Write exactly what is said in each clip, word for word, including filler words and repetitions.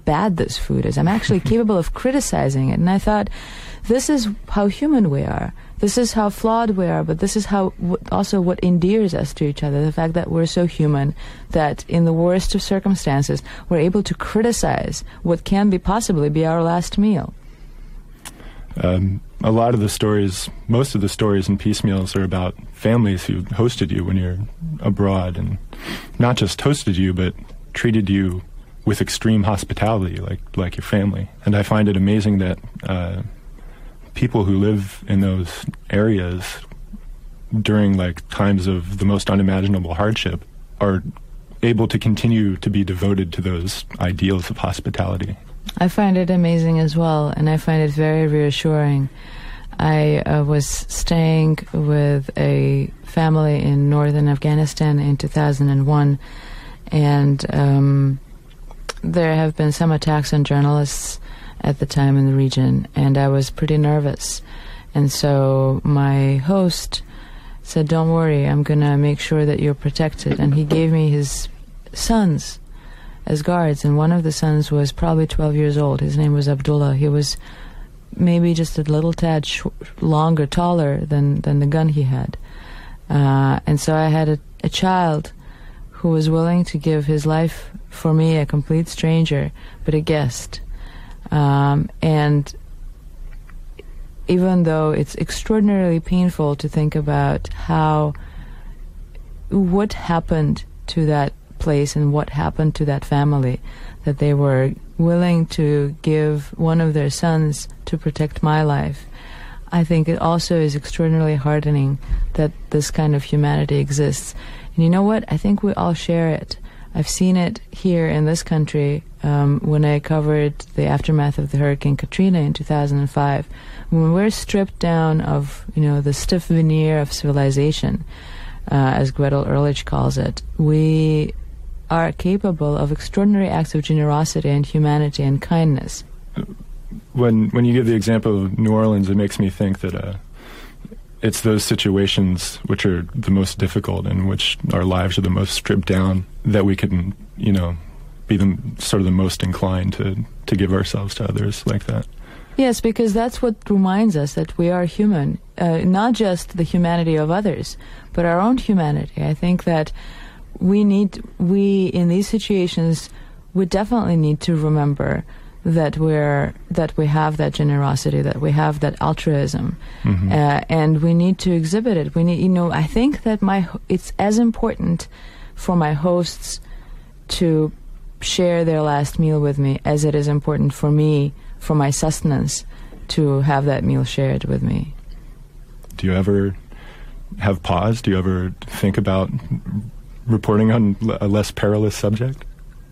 bad this food is. I'm actually capable of criticizing it. And I thought, this is how human we are. This is how flawed we are, but this is how w- also what endears us to each other. The fact that we're so human that in the worst of circumstances, we're able to criticize what can be possibly be our last meal. Um, a lot of the stories, most of the stories in Peace Meals are about families who hosted you when you're abroad, and not just hosted you, but treated you with extreme hospitality, like like your family. And I find it amazing that uh, people who live in those areas during like times of the most unimaginable hardship are able to continue to be devoted to those ideals of hospitality. I find it amazing as well, and I find it very reassuring. I uh, was staying with a family in northern Afghanistan in two thousand one, and um, there have been some attacks on journalists at the time in the region, and I was pretty nervous. And so my host said, "Don't worry, I'm going to make sure that you're protected." And he gave me his sons as guards, and one of the sons was probably twelve years old. His name was Abdullah. He was maybe just a little tad sh- longer, taller than, than the gun he had. Uh, and so I had a, a child who was willing to give his life for me, a complete stranger, but a guest. Um, and even though it's extraordinarily painful to think about how, what happened to that place and what happened to that family, that they were willing to give one of their sons to protect my life, I think it also is extraordinarily heartening that this kind of humanity exists. And you know what? I think we all share it. I've seen it here in this country um, when I covered the aftermath of the Hurricane Katrina in two thousand five. When we're stripped down of, you know, the stiff veneer of civilization, uh, as Gretel Ehrlich calls it, we are capable of extraordinary acts of generosity and humanity and kindness. When when you give the example of New Orleans, it makes me think that uh, it's those situations which are the most difficult, in which our lives are the most stripped down, that we can, you know, be the sort of the most inclined to, to give ourselves to others like that. Yes, because that's what reminds us that we are human, uh, not just the humanity of others, but our own humanity. I think that we need, we in these situations, we definitely need to remember that we're that we have that generosity, that we have that altruism, mm-hmm. uh, and we need to exhibit it. We need, you know, I think that my it's as important for my hosts to share their last meal with me as it is important for me, for my sustenance, to have that meal shared with me. Do you ever have pause? Do you ever think about reporting on a less perilous subject?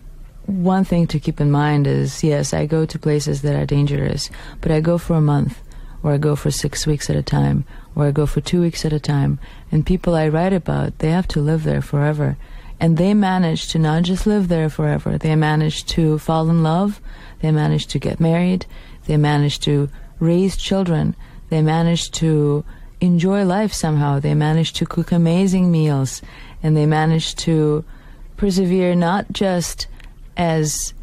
One thing to keep in mind is, yes, I go to places that are dangerous, but I go for a month, or I go for six weeks at a time, or I go for two weeks at a time. And people I write about, they have to live there forever. And they manage to not just live there forever, they manage to fall in love, they manage to get married, they manage to raise children, they manage to enjoy life somehow, they manage to cook amazing meals, and they manage to persevere not just as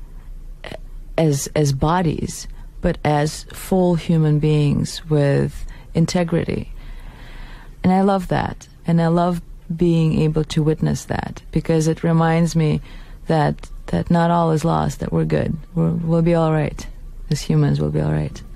as as bodies, but as full human beings with integrity. And I love that. And I love being able to witness that, because it reminds me that that not all is lost, that we're good. We're, we'll be all right. As humans, we'll be all right.